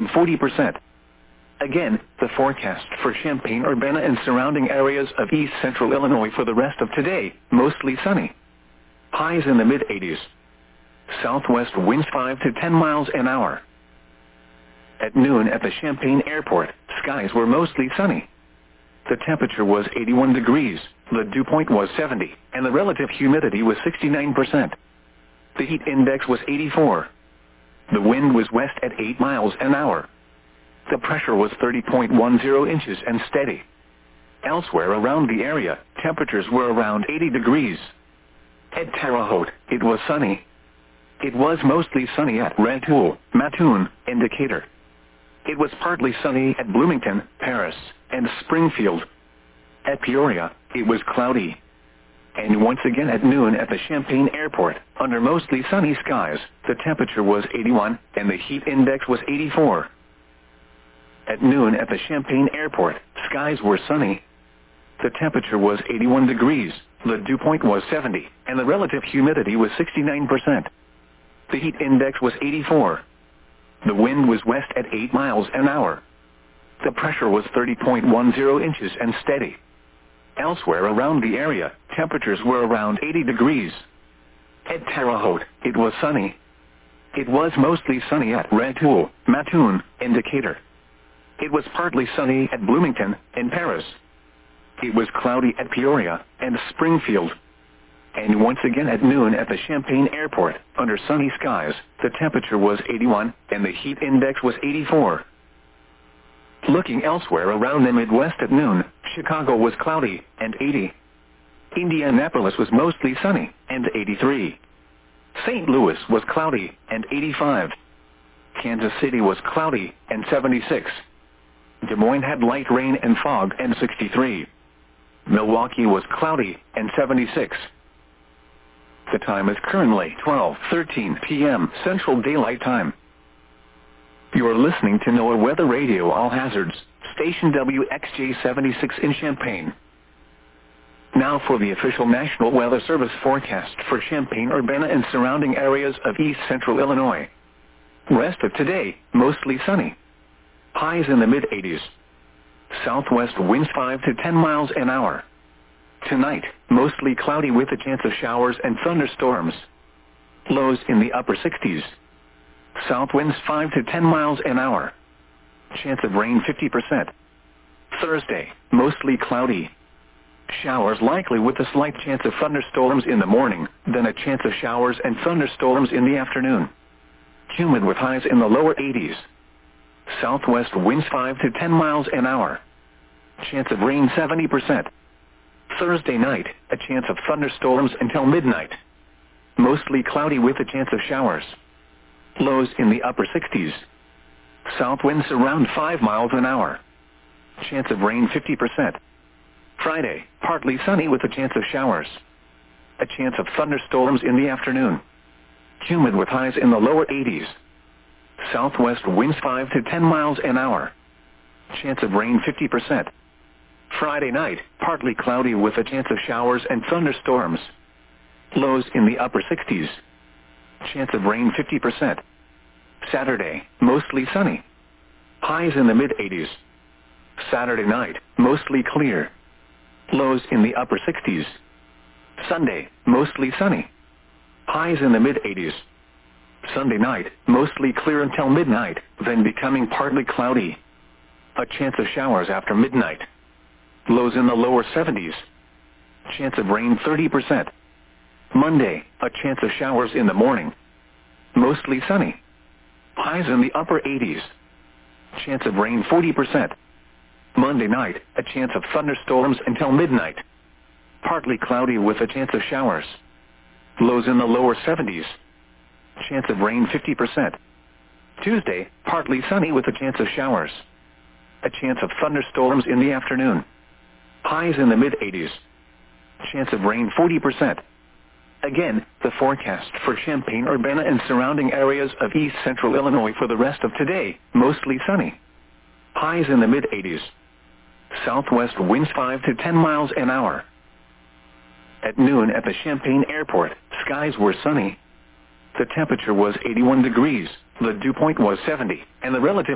40%. Again, the forecast for Champaign-Urbana and surrounding areas of east central Illinois for the rest of today, mostly sunny. Highs in the mid-80s. Southwest winds 5 to 10 miles an hour. At noon at the Champaign Airport, skies were mostly sunny. The temperature was 81 degrees, the dew point was 70, and the relative humidity was 69%. The heat index was 84. The wind was west at 8 miles an hour. The pressure was 30.10 inches and steady. Elsewhere around the area, temperatures were around 80 degrees. At Terre Haute, it was sunny. It was mostly sunny at Rantoul, Mattoon, and Decatur. It was partly sunny at Bloomington, Paris, and Springfield. At Peoria, it was cloudy. And once again at noon at the Champaign Airport, under mostly sunny skies, the temperature was 81, and the heat index was 84. At noon at the Champaign Airport, skies were sunny. The temperature was 81 degrees, the dew point was 70, and the relative humidity was 69%. The heat index was 84. The wind was west at 8 miles an hour. The pressure was 30.10 inches and steady. Elsewhere around the area, temperatures were around 80 degrees. At Terre Haute, it was sunny. It was mostly sunny at Rantoul, Mattoon, and Decatur. It was partly sunny at Bloomington and Paris. It was cloudy at Peoria and Springfield. And once again at noon at the Champaign Airport, under sunny skies, the temperature was 81, and the heat index was 84. Looking elsewhere around the Midwest at noon, Chicago was cloudy, and 80. Indianapolis was mostly sunny, and 83. St. Louis was cloudy, and 85. Kansas City was cloudy, and 76. Des Moines had light rain and fog, and 63. Milwaukee was cloudy, and 76. The time is currently 12:13 p.m. Central Daylight Time. You are listening to NOAA Weather Radio All Hazards, station WXJ-76 in Champaign. Now for the official National Weather Service forecast for Champaign-Urbana and surrounding areas of east central Illinois. Rest of today, mostly sunny. Highs in the mid-80s. Southwest winds 5 to 10 miles an hour. Tonight, mostly cloudy with a chance of showers and thunderstorms. Lows in the upper 60s. South winds 5 to 10 miles an hour. Chance of rain 50%. Thursday, mostly cloudy. Showers likely with a slight chance of thunderstorms in the morning, then a chance of showers and thunderstorms in the afternoon. Humid with highs in the lower 80s. Southwest winds 5 to 10 miles an hour. Chance of rain 70%. Thursday night, a chance of thunderstorms until midnight. Mostly cloudy with a chance of showers. Lows in the upper 60s. South winds around 5 miles an hour. Chance of rain 50%. Friday, partly sunny with a chance of showers. A chance of thunderstorms in the afternoon. Humid with highs in the lower 80s. Southwest winds 5 to 10 miles an hour. Chance of rain 50%. Friday night, partly cloudy with a chance of showers and thunderstorms. Lows in the upper 60s. Chance of rain 50%. Saturday, mostly sunny. Highs in the mid-80s. Saturday night, mostly clear. Lows in the upper 60s. Sunday, mostly sunny. Highs in the mid-80s. Sunday night, mostly clear until midnight, then becoming partly cloudy. A chance of showers after midnight. Lows in the lower 70s. Chance of rain 30%. Monday, a chance of showers in the morning. Mostly sunny. Highs in the upper 80s. Chance of rain 40%. Monday night, a chance of thunderstorms until midnight. Partly cloudy with a chance of showers. Lows in the lower 70s. Chance of rain 50%. Tuesday, partly sunny with a chance of showers. A chance of thunderstorms in the afternoon. Highs in the mid-80s. Chance of rain 40%. Again, the forecast for Champaign-Urbana and surrounding areas of east central Illinois for the rest of today, mostly sunny. Highs in the mid-80s. Southwest winds 5 to 10 miles an hour. At noon at the Champaign Airport, skies were sunny. The temperature was 81 degrees, the dew point was 70, and the relative